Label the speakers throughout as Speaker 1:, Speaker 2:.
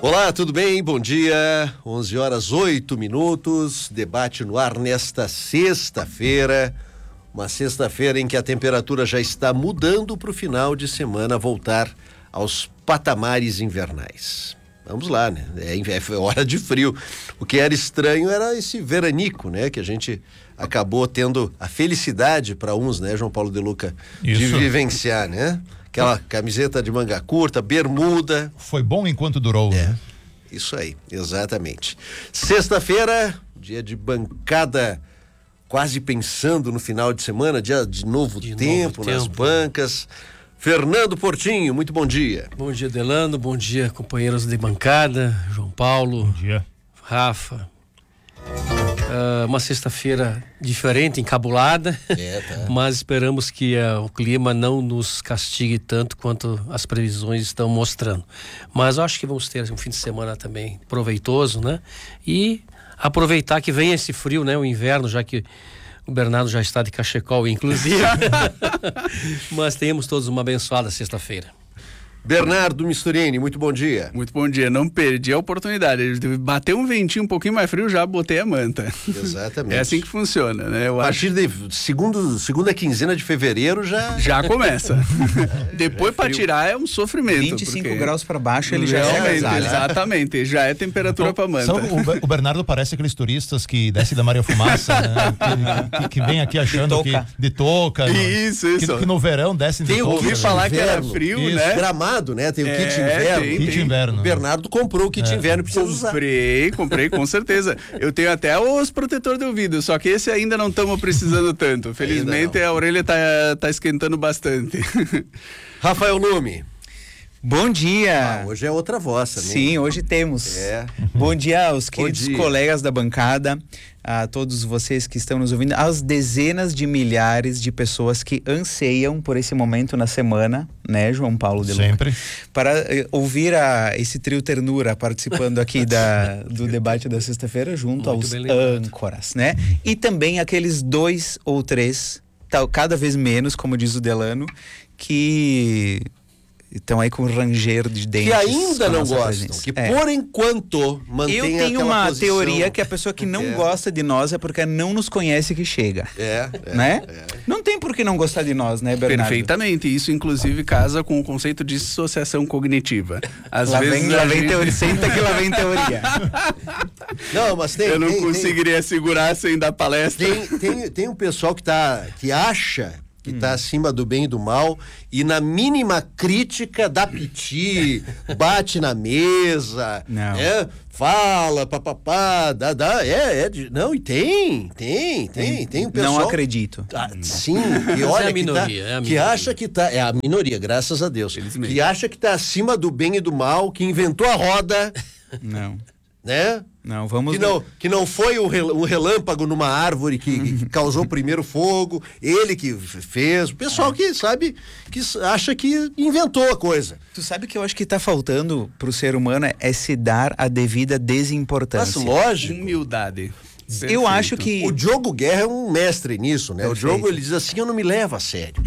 Speaker 1: Olá, tudo bem? Bom dia. 11 horas 8 minutos. Debate no ar nesta sexta-feira. Uma sexta-feira em que a temperatura já está mudando para o final de semana voltar aos patamares invernais. Vamos lá, né? É hora de frio. O que era estranho era esse veranico, né? Que a gente acabou tendo a felicidade para uns, né, João Paulo de Luca, de vivenciar, né? Aquela camiseta de manga curta, bermuda.
Speaker 2: Foi bom enquanto durou.
Speaker 1: É, isso aí, exatamente. Sexta-feira, dia de bancada, quase pensando no final de semana, dia de novo tempo nas bancas. Fernando Portinho, muito bom dia.
Speaker 3: Bom dia, Delano, bom dia, companheiros de bancada, João Paulo.
Speaker 2: Bom dia.
Speaker 3: Rafa. Uma sexta-feira diferente, encabulada, mas esperamos que o clima não nos castigue tanto quanto as previsões estão mostrando. Mas eu acho que vamos ter um fim de semana também proveitoso, né? E aproveitar que vem esse frio, né? O inverno, já que o Bernardo já está de cachecol, inclusive. Mas tenhamos todos uma abençoada sexta-feira.
Speaker 1: Bernardo Misturini, muito bom dia.
Speaker 4: Muito bom dia, não perdi a oportunidade. Bateu um ventinho um pouquinho mais frio, já botei a manta.
Speaker 1: Exatamente.
Speaker 4: É assim que funciona, né?
Speaker 1: A partir de segunda quinzena de fevereiro já
Speaker 4: começa. Depois para tirar é um sofrimento.
Speaker 5: 25 graus para baixo ele já é
Speaker 4: exatamente, já é temperatura para manta.
Speaker 2: O Bernardo parece aqueles turistas que descem da Maria Fumaça, né? que vem aqui achando que de touca.
Speaker 4: Isso.
Speaker 2: Que no verão descem de touca.
Speaker 4: Eu ouvi falar que era frio, né?
Speaker 1: Gramado, né? Tem o kit inverno.
Speaker 2: Kit inverno.
Speaker 1: O Bernardo comprou o kit inverno e precisa usar.
Speaker 4: Comprei, com certeza. Eu tenho até os protetores de ouvido, só que esse ainda não estamos precisando tanto. Felizmente a orelha tá esquentando bastante.
Speaker 1: Rafael Lume.
Speaker 5: Bom dia.
Speaker 1: Hoje é outra voz, né?
Speaker 5: Sim, hoje temos. Bom dia aos queridos colegas da bancada, a todos vocês que estão nos ouvindo, às dezenas de milhares de pessoas que anseiam por esse momento na semana, né, João Paulo de Luca?
Speaker 2: Sempre.
Speaker 5: Para ouvir esse trio ternura participando aqui do debate da sexta-feira junto aos âncoras, né? E também aqueles 2 ou 3, cada vez menos, como diz o Delano, que estão aí com ranger de dentes.
Speaker 1: Que ainda não gostam, que por enquanto mantém aquela posição. Eu tenho uma
Speaker 5: teoria que a pessoa que não gosta de nós é porque não nos conhece que chega. Né? Não tem por que não gostar de nós, né, Bernardo?
Speaker 4: Perfeitamente, isso inclusive casa com o conceito de dissociação cognitiva. Às
Speaker 5: lá
Speaker 4: vezes
Speaker 5: vem teoria, senta que lá vem teoria.
Speaker 1: Não, mas
Speaker 4: eu não conseguiria segurar sem dar palestra.
Speaker 1: Tem um pessoal que acha que está acima do bem e do mal, e na mínima crítica dá piti, bate na mesa, fala, papapá, não, e tem um pessoal...
Speaker 5: Não acredito.
Speaker 1: Sim, que olha,
Speaker 3: é a minoria,
Speaker 1: que acha que tá, é a minoria, graças a Deus, que acha que está acima do bem e do mal, que inventou a roda.
Speaker 5: Não.
Speaker 1: Né?
Speaker 5: Não, vamos...
Speaker 1: Que não foi o relâmpago numa árvore que causou o primeiro fogo, ele que fez, o pessoal que sabe, que acha que inventou a coisa.
Speaker 5: Tu sabe que eu acho que tá faltando pro ser humano é se dar a devida desimportância.
Speaker 1: Mas lógico.
Speaker 4: Humildade. Perfeito.
Speaker 5: Eu acho que...
Speaker 1: O Diogo Guerra é um mestre nisso, né? Perfeito. O Diogo, ele diz assim, eu não me levo a sério.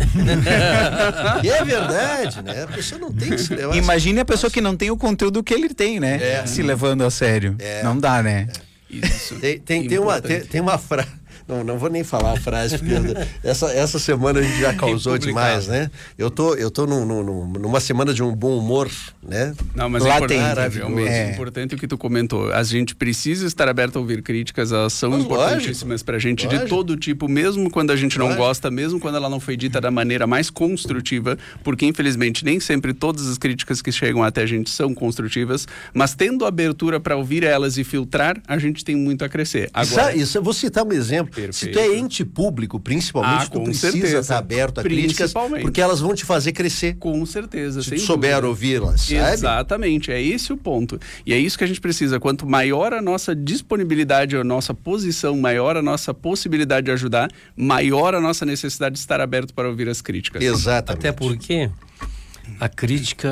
Speaker 1: E é verdade, né? A pessoa não tem que se levar
Speaker 5: Imagine a pessoa que não tem o conteúdo que ele tem, né? Se levando a sério. Não dá, né?
Speaker 4: Isso.
Speaker 1: Tem uma frase... Não vou nem falar a frase, porque essa semana a gente já causou demais, né? Eu tô numa semana de um bom humor, né?
Speaker 4: Não, mas é importante o que tu comentou. A gente precisa estar aberto a ouvir críticas, elas são importantíssimas pra gente, de todo tipo, mesmo quando a gente não gosta, mesmo quando ela não foi dita da maneira mais construtiva, porque infelizmente nem sempre todas as críticas que chegam até a gente são construtivas, mas tendo abertura para ouvir elas e filtrar, a gente tem muito a crescer. Agora,
Speaker 1: eu vou citar um exemplo. Perfeito. Se tu é ente público, principalmente, tu precisa estar aberto a críticas, porque elas vão te fazer crescer.
Speaker 4: Com certeza.
Speaker 1: Se tu souber ouvi-las, sabe?
Speaker 4: Exatamente, é esse o ponto. E é isso que a gente precisa. Quanto maior a nossa disponibilidade, a nossa posição, maior a nossa possibilidade de ajudar, maior a nossa necessidade de estar aberto para ouvir as críticas.
Speaker 1: Exatamente.
Speaker 3: Até porque a crítica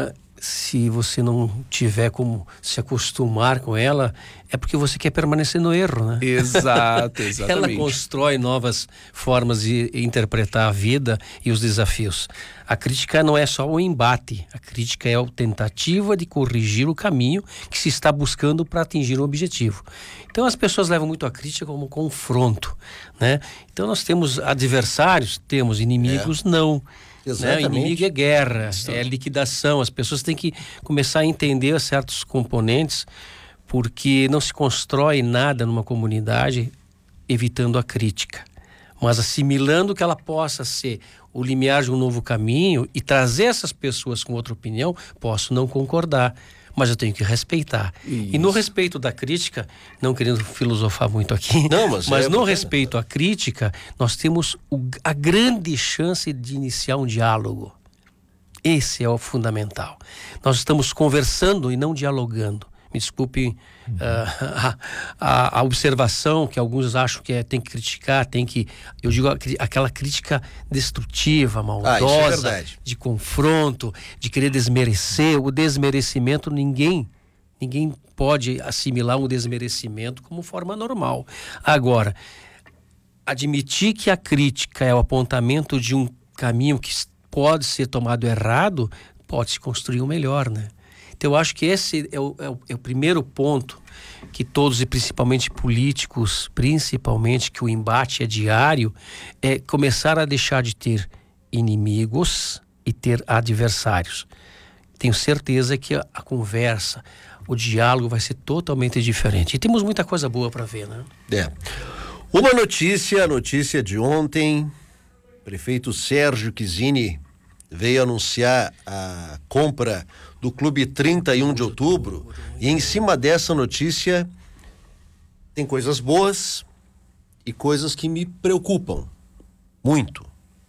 Speaker 3: se você não tiver como se acostumar com ela, é porque você quer permanecer no erro, né?
Speaker 4: Exato, exatamente.
Speaker 3: Ela constrói novas formas de interpretar a vida e os desafios. A crítica não é só o embate, a crítica é a tentativa de corrigir o caminho que se está buscando para atingir um objetivo. Então as pessoas levam muito a crítica como confronto, né? Então nós temos adversários, temos inimigos, não. Né? O inimigo é guerra, é liquidação. As pessoas têm que começar a entender certos componentes, porque não se constrói nada numa comunidade evitando a crítica, mas assimilando que ela possa ser o limiar de um novo caminho e trazer essas pessoas com outra opinião. Posso não concordar, mas eu tenho que respeitar. Isso. E no respeito da crítica, não querendo filosofar muito aqui, não, mas no respeito à crítica, nós temos a grande chance de iniciar um diálogo. Esse é o fundamental. Nós estamos conversando e não dialogando. Me desculpe a observação que alguns acham que tem que criticar, eu digo aquela crítica destrutiva, maldosa, de confronto, de querer desmerecer. O desmerecimento, ninguém pode assimilar um desmerecimento como forma normal. Agora, admitir que a crítica é o apontamento de um caminho que pode ser tomado errado, pode se construir um melhor, né? Então, eu acho que esse é o primeiro ponto que todos, e principalmente políticos, principalmente, que o embate é diário, é começar a deixar de ter inimigos e ter adversários. Tenho certeza que a conversa, o diálogo vai ser totalmente diferente. E temos muita coisa boa para ver, né?
Speaker 1: Uma notícia, a notícia de ontem, prefeito Sérgio Chizzini veio anunciar a compra do Clube 31 de Outubro, e em cima dessa notícia tem coisas boas e coisas que me preocupam muito.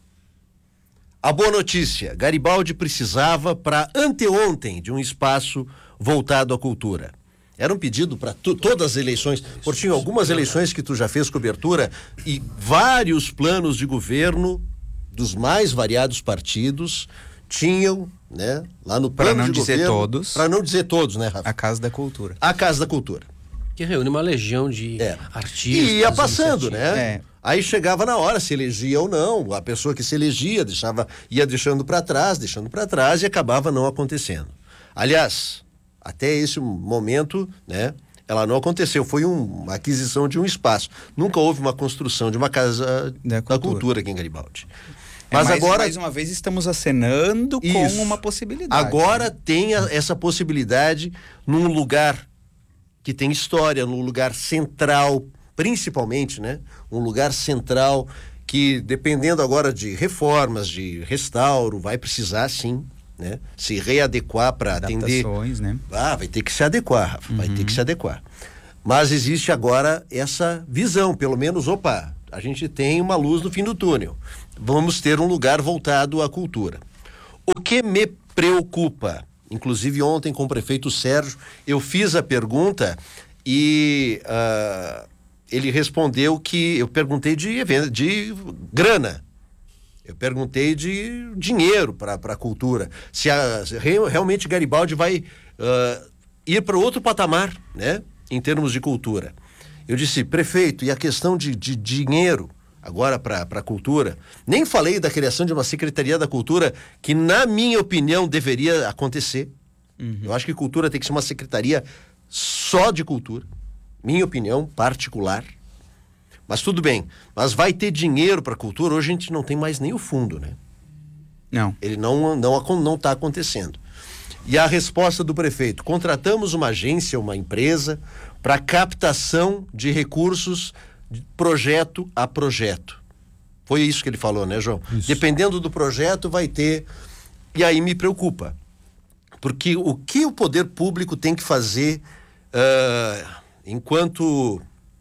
Speaker 1: A boa notícia: Garibaldi precisava para anteontem de um espaço voltado à cultura. Era um pedido para todas as eleições. Portinho, algumas eleições que tu já fez cobertura e vários planos de governo dos mais variados partidos tinham, né, lá no plano de governo, para não dizer todos, né, Rafa?
Speaker 5: A Casa da Cultura.
Speaker 1: A Casa da Cultura.
Speaker 3: Que reúne uma legião de artistas.
Speaker 1: E ia passando, né? Aí chegava na hora, se elegia ou não, a pessoa que se elegia ia deixando para trás e acabava não acontecendo. Aliás, até esse momento, né, ela não aconteceu, foi uma aquisição de um espaço. Nunca houve uma construção de uma Casa da Cultura aqui em Garibaldi.
Speaker 5: Mas agora, mais uma vez, estamos acenando com uma possibilidade.
Speaker 1: Agora tem essa possibilidade num lugar que tem história, num lugar central, principalmente, né? Um lugar central que, dependendo agora de reformas, de restauro, vai precisar, sim, né, se readequar para atender.
Speaker 5: Né?
Speaker 1: Vai ter que se adequar, Rafa, vai ter que se adequar. Mas existe agora essa visão, pelo menos, a gente tem uma luz no fim do túnel. Vamos ter um lugar voltado à cultura. O que me preocupa, inclusive ontem com o prefeito Sérgio, eu fiz a pergunta e ele respondeu que eu perguntei de grana. Eu perguntei de dinheiro para a cultura. Se realmente Garibaldi vai ir para outro patamar, né, em termos de cultura. Eu disse, prefeito, e a questão de dinheiro agora para a cultura? Nem falei da criação de uma Secretaria da Cultura, que, na minha opinião, deveria acontecer. Eu acho que cultura tem que ser uma secretaria só de cultura. Minha opinião particular. Mas tudo bem. Mas vai ter dinheiro para a cultura? Hoje a gente não tem mais nem o fundo, né?
Speaker 5: Não.
Speaker 1: Ele não está acontecendo. E a resposta do prefeito: contratamos uma agência, uma empresa, para captação de recursos de projeto a projeto. Foi isso que ele falou, né, João? Isso. Dependendo do projeto vai ter. E aí me preocupa. Porque o que o poder público tem que fazer enquanto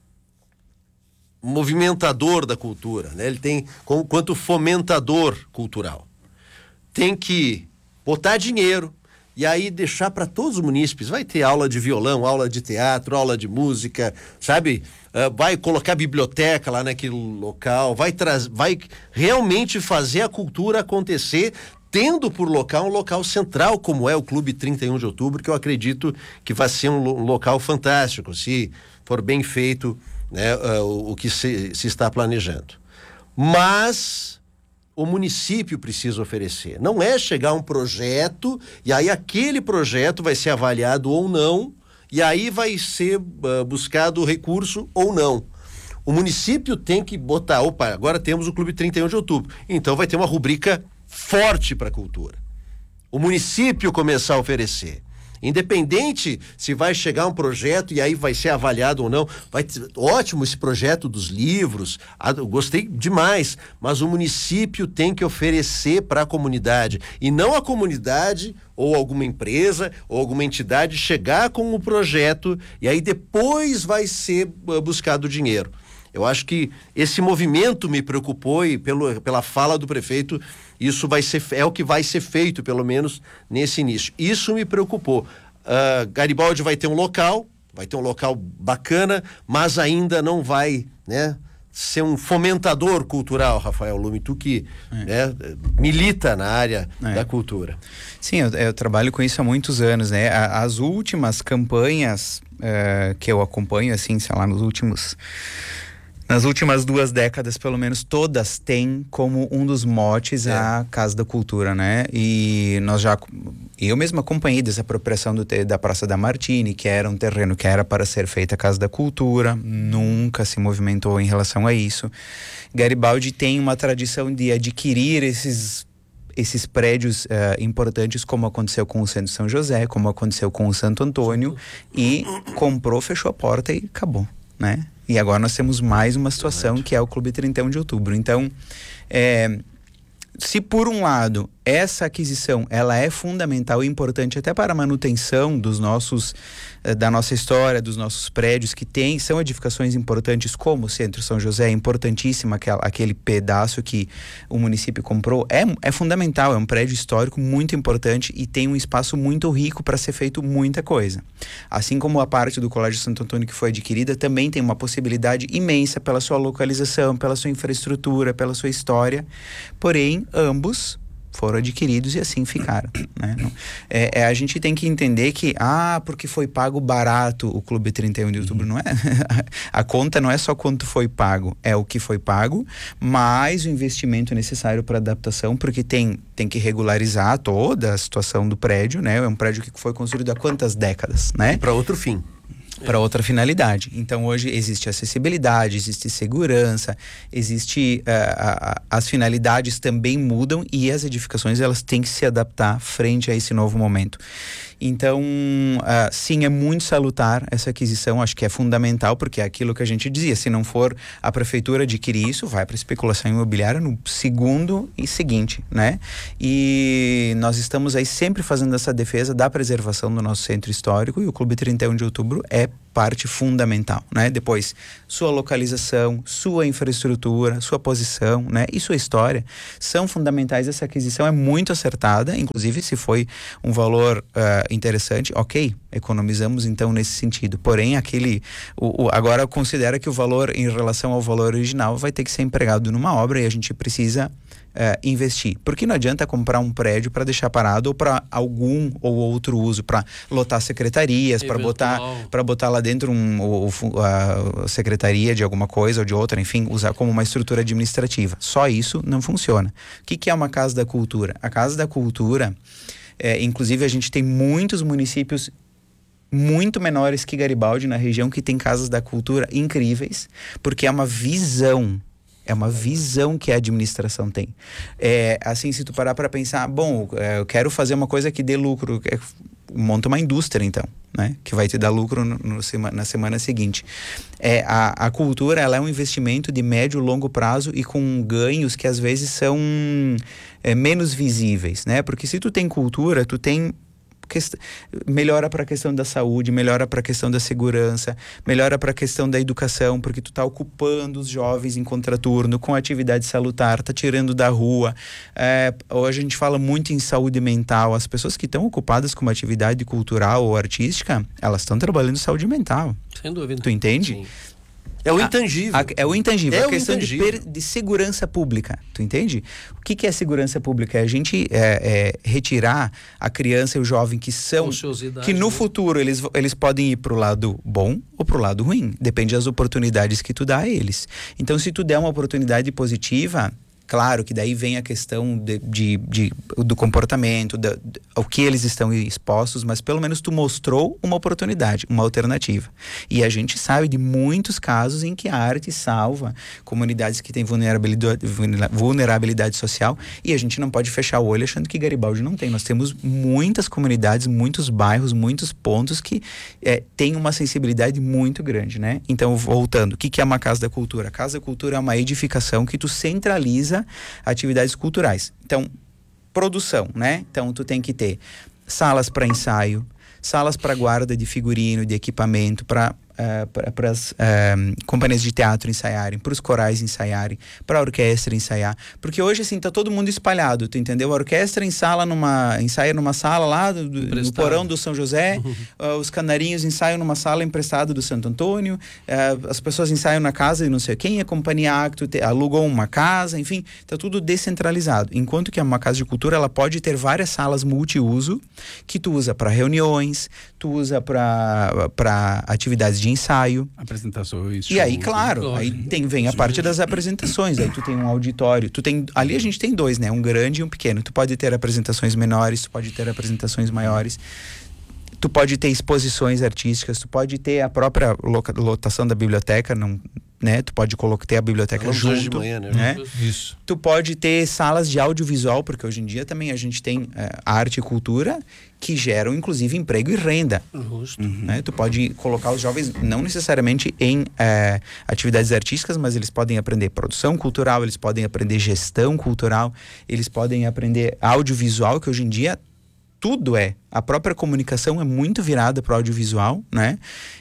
Speaker 1: movimentador da cultura, né? Ele tem, enquanto fomentador cultural, tem que botar dinheiro e aí deixar para todos os munícipes. Vai ter aula de violão, aula de teatro, aula de música, sabe? Vai colocar biblioteca lá naquele local, vai realmente fazer a cultura acontecer, tendo por local um local central, como é o Clube 31 de Outubro, que eu acredito que vai ser um local fantástico, se for bem feito, né, o que se está planejando. Mas o município precisa oferecer. Não é chegar um projeto e aí aquele projeto vai ser avaliado ou não, e aí vai ser buscado recurso ou não. O município tem que botar, agora temos o Clube 31 de Outubro, então vai ter uma rubrica forte para a cultura. O município começar a oferecer. Independente se vai chegar um projeto e aí vai ser avaliado ou não, ótimo esse projeto dos livros, gostei demais, mas o município tem que oferecer para a comunidade, e não a comunidade ou alguma empresa ou alguma entidade chegar com o projeto e aí depois vai ser buscado dinheiro. Eu acho que esse movimento me preocupou e pela fala do prefeito, isso é o que vai ser feito, pelo menos nesse início. Isso me preocupou. Garibaldi vai ter um local bacana, mas ainda não vai, né, ser um fomentador cultural, Rafael Lume, tu que né, milita na área da cultura.
Speaker 5: Sim, eu trabalho com isso há muitos anos, né? As últimas campanhas que eu acompanho, assim, sei lá, nas últimas 2 décadas, pelo menos, todas têm como um dos motes a Casa da Cultura, né? E eu mesmo acompanhei dessa apropriação da Praça da Martini, que era um terreno que era para ser feita a Casa da Cultura, nunca se movimentou em relação a isso. Garibaldi tem uma tradição de adquirir esses prédios importantes, como aconteceu com o Centro São José, como aconteceu com o Santo Antônio, e comprou, fechou a porta e acabou, né? E agora nós temos mais uma situação que é o Clube 31 de Outubro. Então, se por um lado essa aquisição ela é fundamental e importante até para a manutenção da nossa história, dos nossos prédios que são edificações importantes, como o Centro São José, é importantíssimo aquele pedaço que o município comprou, é fundamental, é um prédio histórico muito importante e tem um espaço muito rico para ser feito muita coisa. Assim como a parte do Colégio Santo Antônio que foi adquirida, também tem uma possibilidade imensa pela sua localização, pela sua infraestrutura, pela sua história, porém ambos foram adquiridos e assim ficaram, né? A gente tem que entender que porque foi pago barato o Clube 31 de Outubro, não é? A conta não é só quanto foi pago, é o que foi pago, mais o investimento necessário para adaptação, porque tem que regularizar toda a situação do prédio, né? É um prédio que foi construído há quantas décadas, né?
Speaker 1: Para outro fim.
Speaker 5: Para outra finalidade. Então hoje existe acessibilidade, existe segurança, as finalidades também mudam e as edificações elas têm que se adaptar frente a esse novo momento. Então, sim, é muito salutar essa aquisição, acho que é fundamental, porque é aquilo que a gente dizia, se não for a prefeitura adquirir isso, vai para especulação imobiliária no segundo e seguinte, né? E nós estamos aí sempre fazendo essa defesa da preservação do nosso centro histórico, e o Clube 31 de Outubro é parte fundamental, né? Depois, sua localização, sua infraestrutura, sua posição, né? E sua história são fundamentais. Essa aquisição é muito acertada, inclusive se foi um valor interessante, ok, economizamos então nesse sentido, porém agora considera que o valor em relação ao valor original vai ter que ser empregado numa obra e a gente precisa investir, porque não adianta comprar um prédio para deixar parado ou para algum ou outro uso, para lotar secretarias, para botar lá dentro a secretaria de alguma coisa ou de outra, enfim, usar como uma estrutura administrativa. Só isso não funciona. O que é uma Casa da Cultura? A Casa da Cultura, inclusive a gente tem muitos municípios muito menores que Garibaldi na região que tem casas da cultura incríveis, porque é uma visão que a administração tem. Assim, se tu parar para pensar, eu quero fazer uma coisa que dê lucro, monta uma indústria então, né? Que vai te dar lucro na semana seguinte. A cultura, ela é um investimento de médio e longo prazo e com ganhos que às vezes são menos visíveis, né? Porque se tu tem cultura, tu tem melhora para a questão da saúde, melhora para a questão da segurança, melhora para a questão da educação, porque tu tá ocupando os jovens em contraturno com atividade salutar, tá tirando da rua. Hoje a gente fala muito em saúde mental. As pessoas que estão ocupadas com uma atividade cultural ou artística, elas estão trabalhando em saúde mental.
Speaker 3: Sem dúvida.
Speaker 5: Tu entende?
Speaker 3: Sim.
Speaker 1: É o intangível.
Speaker 5: É o intangível.
Speaker 1: É
Speaker 5: a questão
Speaker 1: intangível.
Speaker 5: de segurança pública. Tu entende? O que é segurança pública? É a gente retirar a criança e o jovem que são... Que no futuro eles podem ir pro lado bom ou pro lado ruim. Depende das oportunidades que tu dá a eles. Então, se tu der uma oportunidade positiva... Claro que daí vem a questão do comportamento, ao que eles estão expostos, mas pelo menos tu mostrou uma oportunidade, uma alternativa. E a gente sabe de muitos casos em que a arte salva comunidades que têm vulnerabilidade social, e a gente não pode fechar o olho achando que Garibaldi não tem. Nós temos muitas comunidades, muitos bairros, muitos pontos que têm uma sensibilidade muito grande, né? Então, voltando, o que é uma Casa da Cultura? A Casa da Cultura é uma edificação que tu centraliza atividades culturais. Então, produção, né? Então, tu tem que ter salas para ensaio, salas para guarda de figurino, de equipamento, para as companhias de teatro ensaiarem, para os corais ensaiarem, para a orquestra ensaiar, porque hoje assim tá todo mundo espalhado, tu entendeu? A orquestra ensaia numa sala lá no porão do São José, os canarinhos ensaiam numa sala emprestada do Santo Antônio, as pessoas ensaiam na casa de não sei quem, a companhia Acto alugou uma casa, enfim, tá tudo descentralizado, enquanto que uma casa de cultura ela pode ter várias salas multiuso que tu usa para reuniões, tu usa para atividades de ensaio.
Speaker 4: Apresentações.
Speaker 5: E aí, claro, aí vem a parte das apresentações. Aí tu tem um auditório. Ali a gente tem dois, né? Um grande e um pequeno. Tu pode ter apresentações menores, tu pode ter apresentações maiores. Tu pode ter exposições artísticas, tu pode ter a própria lotação da biblioteca, né? Tu pode ter a biblioteca junto,
Speaker 1: hoje de manhã, né?
Speaker 2: Isso.
Speaker 5: Tu pode ter salas de audiovisual, porque hoje em dia também a gente tem arte e cultura que geram inclusive emprego e renda. Né? Tu pode colocar os jovens não necessariamente em atividades artísticas, mas eles podem aprender produção cultural, eles podem aprender gestão cultural, eles podem aprender audiovisual, que hoje em dia tudo a própria comunicação é muito virada para o audiovisual, né?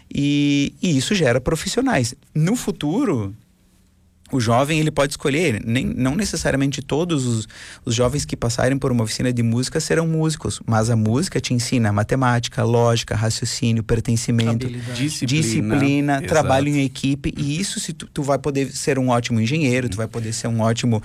Speaker 5: E isso gera profissionais. No futuro, o jovem ele pode escolher, não necessariamente todos os jovens que passarem por uma oficina de música serão músicos, mas a música te ensina matemática, lógica, raciocínio, pertencimento, disciplina, trabalho em equipe, e isso se tu vai poder ser um ótimo engenheiro, tu vai poder ser um ótimo...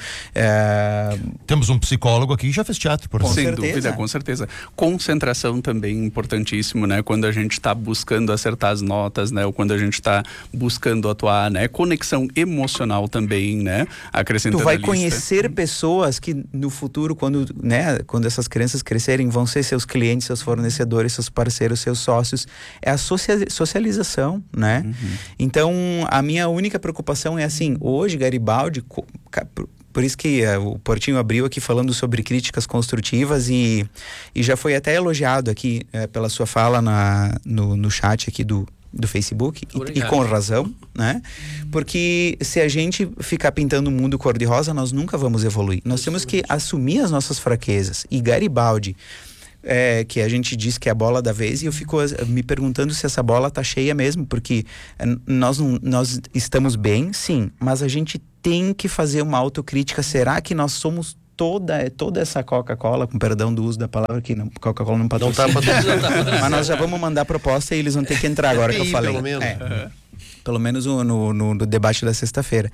Speaker 2: Temos um psicólogo aqui que já fez teatro, por exemplo.
Speaker 4: Sem dúvida, com certeza. Concentração também importantíssimo, né? Quando a gente está buscando acertar as notas, né? Ou quando a gente está buscando atuar, né? Conexão emocional também, né? Acrescentando
Speaker 5: tu vai conhecer pessoas que no futuro, quando essas crianças crescerem, vão ser seus clientes, seus fornecedores, seus parceiros, seus sócios. É a socialização, né? Então, a minha única preocupação é assim, hoje Garibaldi, por isso que o Portinho abriu aqui falando sobre críticas construtivas e já foi até elogiado aqui pela sua fala no chat aqui do Facebook, e com razão, né? Porque se a gente ficar pintando o mundo cor-de-rosa, nós nunca vamos evoluir. Nós temos que assumir as nossas fraquezas. E Garibaldi, que a gente diz que é a bola da vez, e eu fico me perguntando se essa bola tá cheia mesmo, porque nós estamos bem, sim, mas a gente tem que fazer uma autocrítica. Será que nós somos toda essa Coca-Cola, com perdão do uso da palavra, que Coca-Cola não patrocina. Mas nós já vamos mandar proposta e eles vão ter que entrar agora que eu falei.
Speaker 1: Pelo menos.
Speaker 5: Pelo menos no debate da sexta-feira.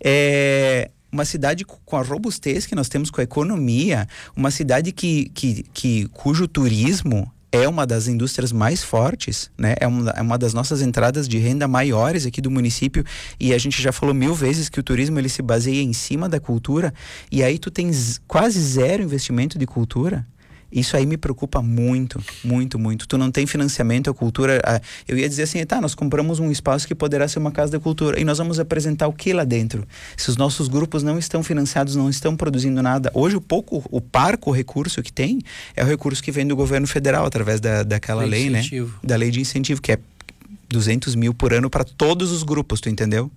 Speaker 5: Uma cidade com a robustez que nós temos com a economia, uma cidade cujo turismo é uma das indústrias mais fortes, né? É uma das nossas entradas de renda maiores aqui do município, e a gente já falou 1000 vezes que o turismo ele se baseia em cima da cultura, e aí tu tens quase zero investimento de cultura. Isso aí me preocupa muito, muito, muito. Tu não tem financiamento à cultura. Eu ia dizer assim, nós compramos um espaço que poderá ser uma casa da cultura, e nós vamos apresentar o que lá dentro? Se os nossos grupos não estão financiados, não estão produzindo nada. Hoje o parco recurso que tem é o recurso que vem do governo federal, através daquela lei, né? Da lei de incentivo, que é 200 mil por ano para todos os grupos, tu entendeu?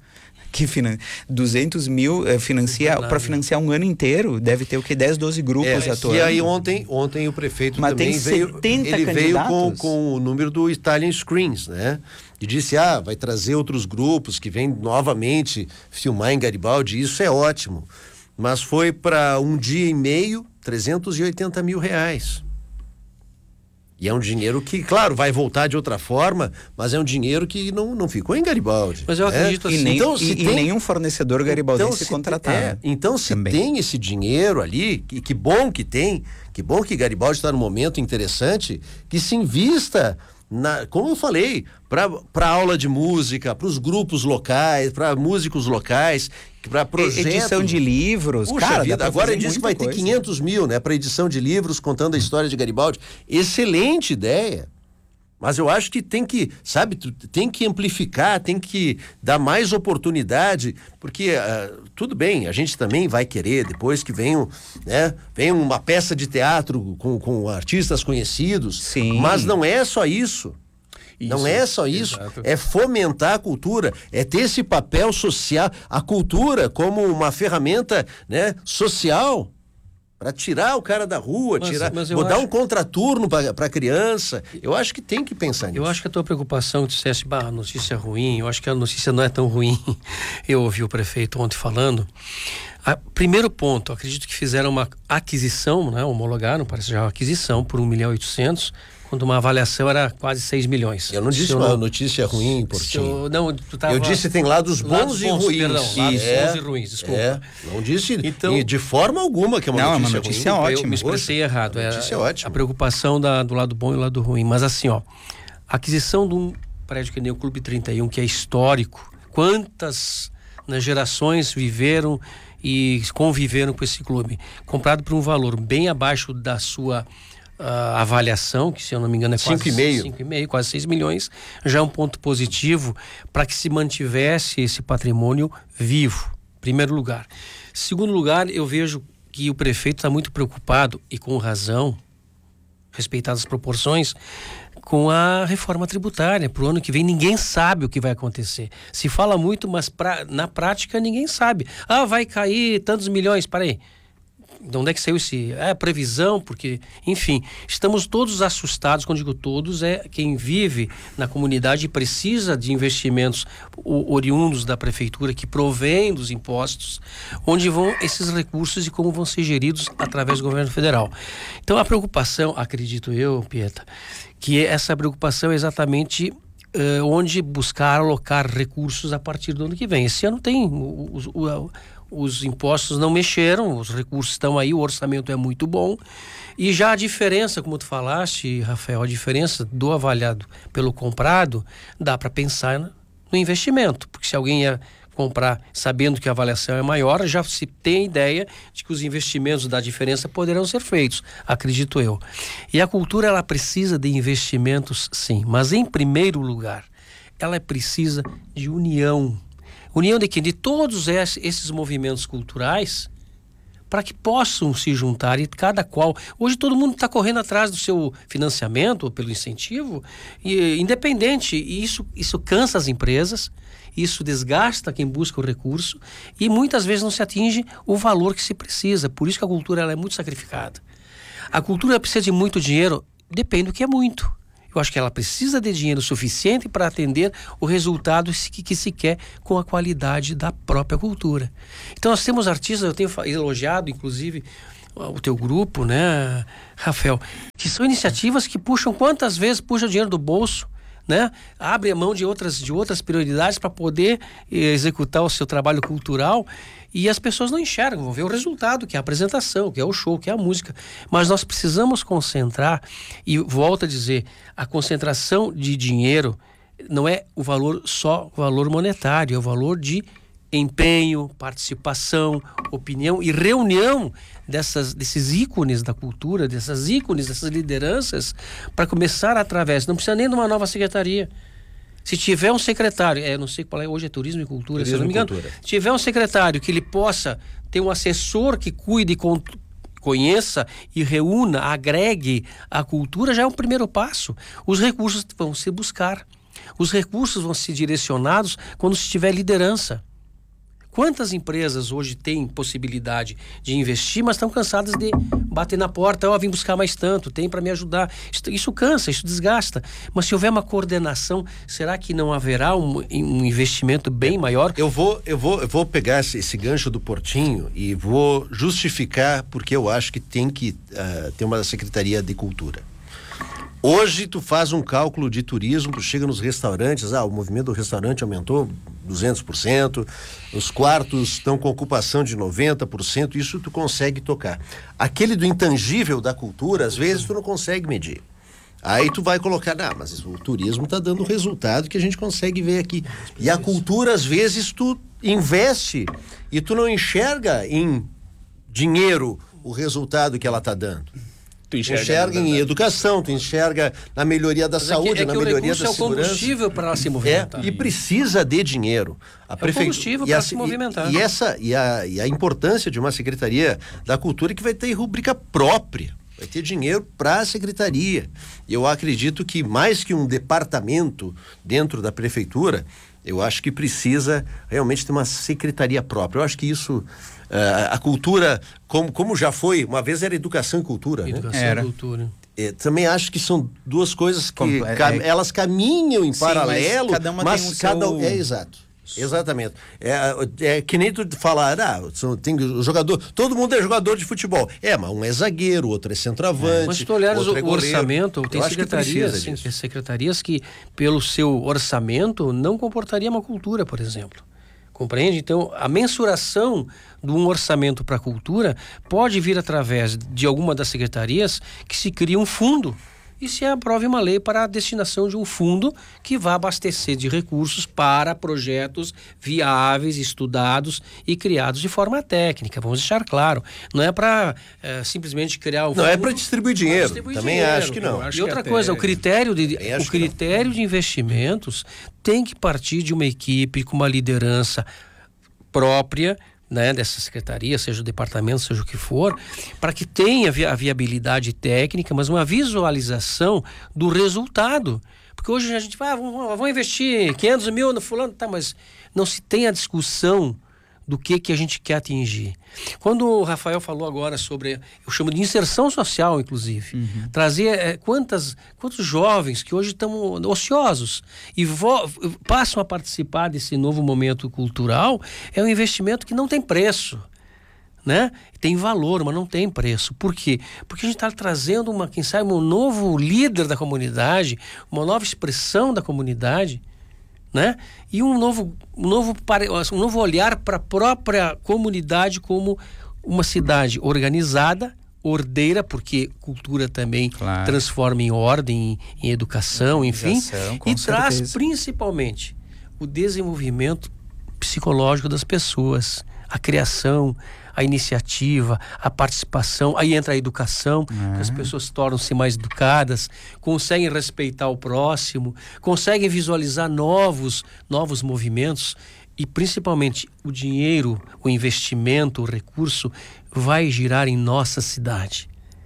Speaker 5: 200 mil para financiar um ano inteiro, deve ter o que? 10, 12 grupos atuando.
Speaker 1: E aí ontem o prefeito também veio com o número do Italian Screens, né? E disse, vai trazer outros grupos que vêm novamente filmar em Garibaldi, isso é ótimo. Mas foi para um dia e meio, 380 mil reais. E é um dinheiro que, claro, vai voltar de outra forma, mas é um dinheiro que não ficou em Garibaldi.
Speaker 3: Mas eu acredito assim.
Speaker 5: E nenhum fornecedor garibaldense contratado.
Speaker 1: Então, se tem esse dinheiro ali, que bom que tem, que bom que Garibaldi está num momento interessante, que se invista, como eu falei, para aula de música, para os grupos locais, para músicos locais, para projetos.
Speaker 5: Edição de livros.
Speaker 1: Puxa
Speaker 5: cara,
Speaker 1: vida, agora ele disse que vai ter 500 mil, né, para edição de livros contando a história de Garibaldi. Excelente ideia. Mas eu acho que tem que, sabe, tem que amplificar, tem que dar mais oportunidade, porque tudo bem, a gente também vai querer, depois que venha uma peça de teatro com artistas conhecidos,
Speaker 5: sim,
Speaker 1: mas não é só isso. Não é só isso, exato. É fomentar a cultura, é ter esse papel social, a cultura como uma ferramenta, né, social, para tirar o cara da rua, dar um contraturno para a criança. Eu acho que tem que pensar nisso.
Speaker 3: Eu acho que a tua preocupação, tu disseste, a notícia é ruim, eu acho que a notícia não é tão ruim. Eu ouvi o prefeito ontem falando. Primeiro ponto, acredito que fizeram uma aquisição, né, homologaram, parece já uma aquisição por 1.800.000, quando uma avaliação era quase 6 milhões.
Speaker 1: Eu não disse uma notícia ruim, Portinho. Eu disse tem lados bons e ruins.
Speaker 3: Perdão, lados bons e ruins, desculpa.
Speaker 1: Não disse de forma alguma que é uma notícia
Speaker 5: ruim.
Speaker 3: Ótima. Eu me expressei errado.
Speaker 1: A notícia é ótima.
Speaker 3: A preocupação do lado bom e do lado ruim. Mas assim, a aquisição de um prédio que nem o Clube 31, que é histórico, quantas gerações viveram e conviveram com esse clube, comprado por um valor bem abaixo da sua avaliação, que se eu não me engano é quase 5,5, quase 6 milhões, já é um ponto positivo para que se mantivesse esse patrimônio vivo, primeiro lugar. Segundo lugar, eu vejo que o prefeito está muito preocupado, e com razão, respeitadas as proporções, com a reforma tributária. Para o ano que vem ninguém sabe o que vai acontecer. Se fala muito, mas na prática ninguém sabe. Vai cair tantos milhões, para aí. De onde é que saiu previsão? Porque, enfim, estamos todos assustados. Quando digo todos, é quem vive na comunidade e precisa de investimentos oriundos da prefeitura, que provém dos impostos, onde vão esses recursos e como vão ser geridos através do governo federal. Então, a preocupação, acredito eu, Pieta, que essa preocupação é exatamente onde buscar alocar recursos a partir do ano que vem. Esse ano tem os impostos não mexeram, os recursos estão aí, o orçamento é muito bom, e já a diferença, como tu falaste, Rafael, a diferença do avaliado pelo comprado, dá para pensar no investimento, porque se alguém ia comprar sabendo que a avaliação é maior, já se tem ideia de que os investimentos da diferença poderão ser feitos, acredito eu. E a cultura, ela precisa de investimentos, sim, mas em primeiro lugar, ela precisa de união. União de quem? De todos esses movimentos culturais, para que possam se juntar, e cada qual... Hoje todo mundo está correndo atrás do seu financiamento, ou pelo incentivo, independente, e isso cansa as empresas, isso desgasta quem busca o recurso, e muitas vezes não se atinge o valor que se precisa. Por isso que a cultura, ela é muito sacrificada. A cultura precisa de muito dinheiro, depende do que é muito. Eu acho que ela precisa de dinheiro suficiente para atender o resultado que se quer com a qualidade da própria cultura. Então nós temos artistas, eu tenho elogiado inclusive o teu grupo, né, Rafael, que são iniciativas que quantas vezes puxam dinheiro do bolso, né? Abre a mão de outras prioridades para poder executar o seu trabalho cultural, e as pessoas não enxergam, vão ver o resultado, que é a apresentação, que é o show, que é a música. Mas nós precisamos concentrar, e volto a dizer, a concentração de dinheiro não é só o valor monetário, é o valor de empenho, participação, opinião e reunião desses ícones da cultura, dessas lideranças, para começar através, não precisa nem de uma nova secretaria. Se tiver um secretário, não sei qual é, hoje é Turismo e Cultura, se eu não me engano, se tiver um secretário que ele possa ter um assessor que cuide, conheça e reúna, agregue a cultura, já é um primeiro passo. Os recursos vão se buscar, os recursos vão ser direcionados quando se tiver liderança. Quantas empresas hoje têm possibilidade de investir, mas estão cansadas de bater na porta, vim buscar mais tanto, tem para me ajudar. Isso cansa, isso desgasta. Mas se houver uma coordenação, será que não haverá um investimento bem maior?
Speaker 1: Eu vou pegar esse gancho do Portinho e vou justificar porque eu acho que tem que ter uma Secretaria de Cultura. Hoje tu faz um cálculo de turismo, tu chega nos restaurantes, o movimento do restaurante aumentou 200%, os quartos estão com ocupação de 90%, isso tu consegue tocar. Aquele do intangível da cultura, às vezes tu não consegue medir. Aí tu vai colocar, mas o turismo está dando o resultado que a gente consegue ver aqui. E a cultura, às vezes, tu investe e tu não enxerga em dinheiro o resultado que ela está dando. Tu enxerga em educação, tu enxerga na melhoria da saúde, na melhoria da segurança.
Speaker 3: É o combustível para ela se movimentar.
Speaker 1: E precisa de dinheiro.
Speaker 3: É o combustível para se movimentar.
Speaker 1: E a importância de uma secretaria da cultura que vai ter rubrica própria. Vai ter dinheiro para a secretaria. E eu acredito que mais que um departamento dentro da prefeitura, eu acho que precisa realmente ter uma secretaria própria. Eu acho que isso... a cultura, como já foi, uma vez era educação e cultura,
Speaker 3: educação
Speaker 1: né?
Speaker 3: e cultura.
Speaker 1: Também acho que são duas coisas que elas caminham em paralelo, mas cada um exato. Exatamente. É que nem tu falar, tem jogador, todo mundo é jogador de futebol. Mas um é zagueiro, o outro é centroavante.
Speaker 3: Mas se tu olhares o orçamento, tem secretarias que, pelo seu orçamento, não comportaria uma cultura, por exemplo. Compreende? Então, a mensuração de um orçamento para a cultura pode vir através de alguma das secretarias que se cria um fundo e se aprove uma lei para a destinação de um fundo que vai abastecer de recursos para projetos viáveis, estudados e criados de forma técnica. Vamos deixar claro. Não é para simplesmente criar o fundo.
Speaker 1: Não é para distribuir dinheiro. Também acho que não.
Speaker 3: E outra coisa, o critério de investimentos tem que partir de uma equipe com uma liderança própria, né, dessa secretaria, seja o departamento, seja o que for, para que tenha a viabilidade técnica, mas uma visualização do resultado. Porque hoje a gente vai, vamos investir 500 mil no fulano, mas não se tem a discussão do que a gente quer atingir. Quando o Rafael falou agora sobre, eu chamo de inserção social, inclusive, trazer quantos jovens que hoje estão ociosos e passam a participar desse novo momento cultural, é um investimento que não tem preço, né? Tem valor, mas não tem preço. Por quê? Porque a gente está trazendo quem sabe, um novo líder da comunidade, uma nova expressão da comunidade, né? E um novo olhar para a própria comunidade como uma cidade organizada, ordeira, porque cultura também transforma em ordem, em educação, enfim, e traz principalmente o desenvolvimento psicológico das pessoas, a criação, a iniciativa, a participação, aí entra a educação, que as pessoas tornam-se mais educadas, conseguem respeitar o próximo, conseguem visualizar novos movimentos e principalmente o dinheiro, o investimento, o recurso vai girar em nossa cidade.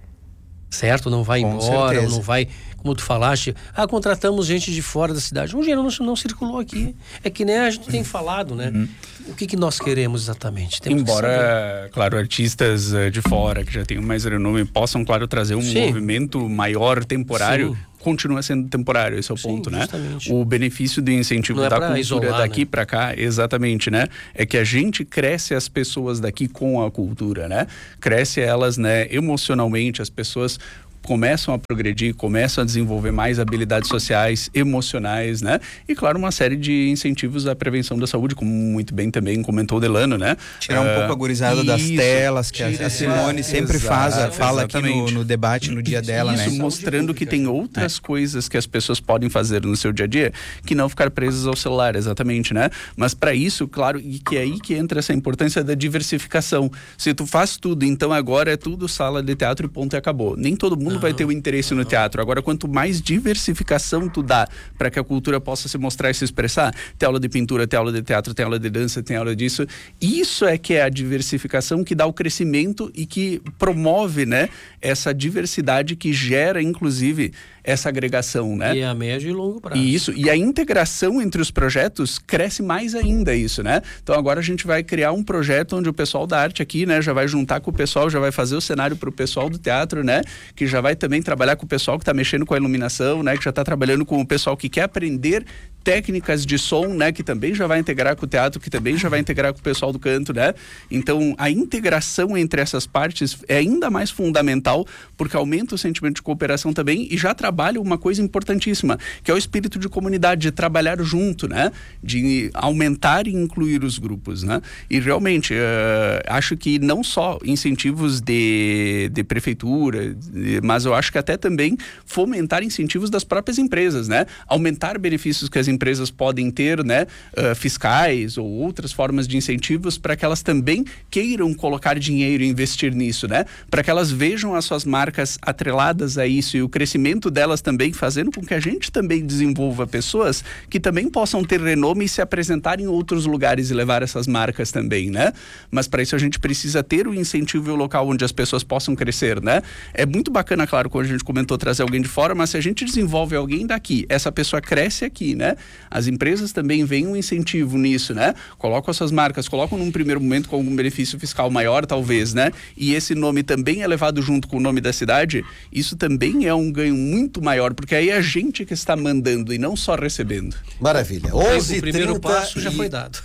Speaker 3: Certo? Não vai embora, ou não vai, como tu falaste, contratamos gente de fora da cidade. O dinheiro não circulou aqui. É que nem a gente tem falado, né? O que nós queremos exatamente?
Speaker 4: Embora, claro, artistas de fora, que já têm mais renome, possam, claro, trazer um movimento maior, temporário, continua sendo temporário, esse é o ponto, né? O benefício do incentivo da cultura isolar, daqui para cá, exatamente, né? É que a gente cresce as pessoas daqui com a cultura, né? Cresce elas, né, emocionalmente, as pessoas começam a progredir, começam a desenvolver mais habilidades sociais, emocionais, né? E, claro, uma série de incentivos à prevenção da saúde, como muito bem também comentou o Delano, né?
Speaker 5: Tirar um pouco a gurizada das telas, que a Simone sempre fala aqui no debate, no dia dela, né?
Speaker 4: Mostrando que tem outras coisas que as pessoas podem fazer no seu dia a dia, que não ficar presas ao celular, exatamente, né? Mas para isso, claro, e que é aí que entra essa importância da diversificação. Se tu faz tudo, então agora é tudo sala de teatro e ponto e acabou. Nem todo mundo vai ter o interesse no teatro. Agora, quanto mais diversificação tu dá para que a cultura possa se mostrar e se expressar, tem aula de pintura, tem aula de teatro, tem aula de dança, tem aula disso. Isso é que é a diversificação que dá o crescimento e que promove, né, essa diversidade que gera, inclusive, essa agregação, né?
Speaker 3: E a médio e longo prazo.
Speaker 4: E a integração entre os projetos cresce mais ainda isso, né? Então agora a gente vai criar um projeto onde o pessoal da arte aqui, né, já vai juntar com o pessoal, já vai fazer o cenário para o pessoal do teatro, né, que já vai vai também trabalhar com o pessoal que está mexendo com a iluminação, né? Que já está trabalhando com o pessoal que quer aprender técnicas de som, né? Que também já vai integrar com o teatro, que também já vai integrar com o pessoal do canto, né? Então, a integração entre essas partes é ainda mais fundamental, porque aumenta o sentimento de cooperação também e já trabalha uma coisa importantíssima, que é o espírito de comunidade, de trabalhar junto, né? De aumentar e incluir os grupos, né? E realmente, acho que não só incentivos de prefeitura, mas eu acho que até também fomentar incentivos das próprias empresas, né? Aumentar benefícios que as empresas podem ter, né? Fiscais ou outras formas de incentivos para que elas também queiram colocar dinheiro e investir nisso, né? Para que elas vejam as suas marcas atreladas a isso e o crescimento delas também fazendo com que a gente também desenvolva pessoas que também possam ter renome e se apresentar em outros lugares e levar essas marcas também, né? Mas para isso a gente precisa ter o incentivo e o local onde as pessoas possam crescer, né? É muito bacana, claro, quando a gente comentou trazer alguém de fora, mas se a gente desenvolve alguém daqui, essa pessoa cresce aqui, né? As empresas também veem um incentivo nisso, né? Colocam as suas marcas, colocam num primeiro momento com algum benefício fiscal maior, talvez, né? E esse nome também é levado junto com o nome da cidade, isso também é um ganho muito maior, porque aí é a gente que está mandando e não só recebendo.
Speaker 1: Maravilha.
Speaker 3: O primeiro passo já foi dado.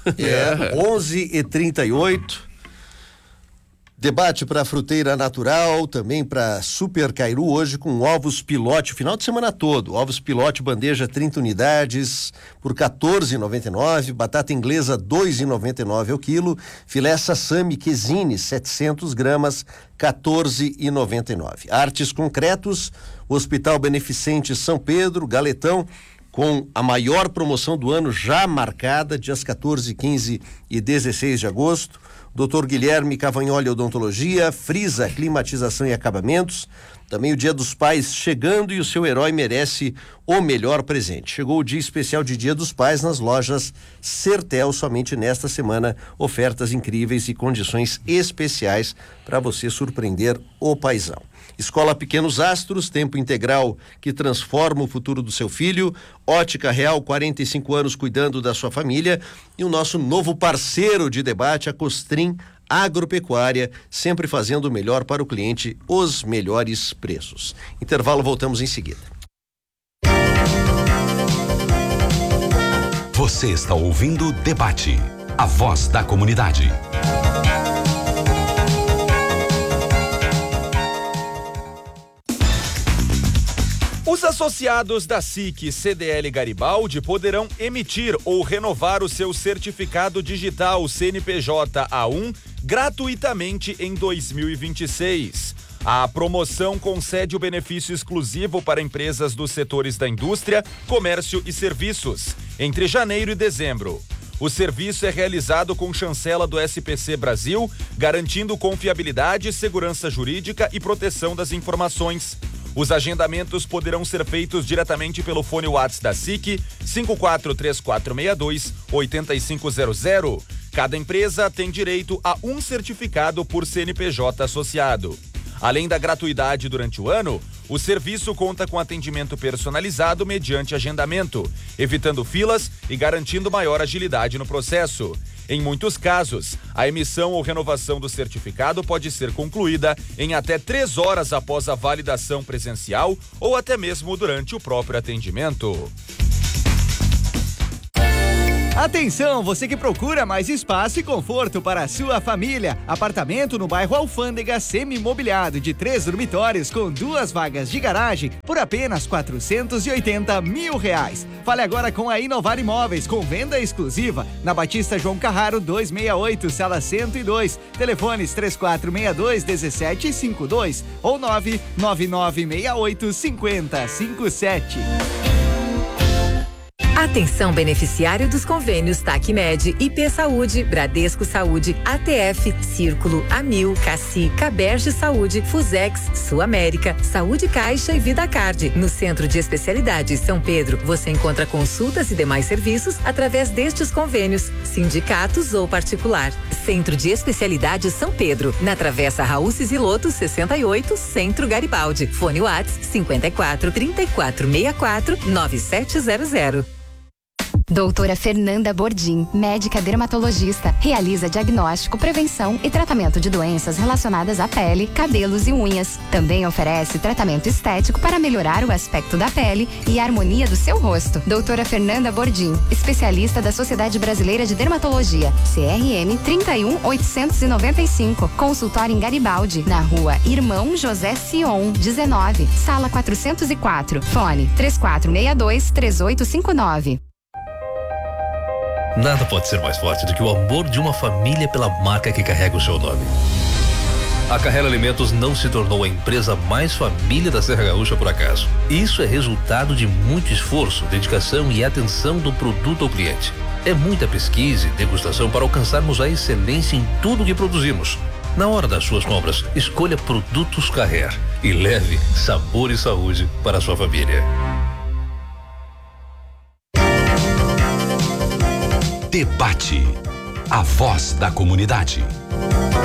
Speaker 1: 11h38. Debate para Fruteira Natural, também para Super Cairu, hoje com ovos pilote, o final de semana todo. Ovos pilote, bandeja 30 unidades por R$ 14,99. Batata inglesa R$ 2,99 ao quilo. Filé sassami quesine 700 gramas, R$ 14,99. Artes Concretos, Hospital Beneficente São Pedro, Galetão, com a maior promoção do ano já marcada, dias 14, 15 e 16 de agosto. Dr. Guilherme Cavagnoli Odontologia, Frisa Climatização e Acabamentos. Também o Dia dos Pais chegando e o seu herói merece o melhor presente. Chegou o dia especial de Dia dos Pais nas lojas Sertel, somente nesta semana. Ofertas incríveis e condições especiais para você surpreender o paizão. Escola Pequenos Astros, tempo integral que transforma o futuro do seu filho. Ótica Real, 45 anos cuidando da sua família. E o nosso novo parceiro de debate, a Costrim Agropecuária, sempre fazendo o melhor para o cliente, os melhores preços. Intervalo, voltamos em seguida.
Speaker 6: Você está ouvindo o Debate, a voz da comunidade.
Speaker 7: Os associados da SIC CDL Garibaldi poderão emitir ou renovar o seu certificado digital CNPJ A1 gratuitamente em 2026. A promoção concede o benefício exclusivo para empresas dos setores da indústria, comércio e serviços, entre janeiro e dezembro. O serviço é realizado com chancela do SPC Brasil, garantindo confiabilidade, segurança jurídica e proteção das informações. Os agendamentos poderão ser feitos diretamente pelo fone WhatsApp da SIC 543462-8500. Cada empresa tem direito a um certificado por CNPJ associado. Além da gratuidade durante o ano, o serviço conta com atendimento personalizado mediante agendamento, evitando filas e garantindo maior agilidade no processo. Em muitos casos, a emissão ou renovação do certificado pode ser concluída em até 3 horas após a validação presencial ou até mesmo durante o próprio atendimento.
Speaker 8: Atenção, você que procura mais espaço e conforto para a sua família. Apartamento no bairro Alfândega, semi-imobiliado de 3 dormitórios com 2 vagas de garagem por apenas R$480 mil. Fale agora com a Inovar Imóveis, com venda exclusiva na Batista João Carraro 268, sala 102. Telefones 3462-1752 ou 99968-5057.
Speaker 9: Atenção beneficiário dos convênios TACMED, IP Saúde, Bradesco Saúde, ATF, Círculo, Amil, Cassi, Caberge Saúde, Fusex, Sul América, Saúde Caixa e Vida Card. No Centro de Especialidades São Pedro, você encontra consultas e demais serviços através destes convênios, sindicatos ou particular. Centro de Especialidades São Pedro, na Travessa Raul Cisiloto 68, Centro Garibaldi. Fone WhatsApp 54 34 64 9700.
Speaker 10: Doutora Fernanda Bordim, médica dermatologista, realiza diagnóstico, prevenção e tratamento de doenças relacionadas à pele, cabelos e unhas. Também oferece tratamento estético para melhorar o aspecto da pele e a harmonia do seu rosto. Doutora Fernanda Bordim, especialista da Sociedade Brasileira de Dermatologia, CRM 31895, consultório em Garibaldi, na rua Irmão José Sion, 19, sala 404, fone 3462-3859.
Speaker 11: Nada pode ser mais forte do que o amor de uma família pela marca que carrega o seu nome. A Carrela Alimentos não se tornou a empresa mais família da Serra Gaúcha por acaso. Isso é resultado de muito esforço, dedicação e atenção do produto ao cliente. É muita pesquisa e degustação para alcançarmos a excelência em tudo que produzimos. Na hora das suas compras, escolha Produtos Carrer e leve sabor e saúde para a sua família.
Speaker 6: Debate. A voz da comunidade.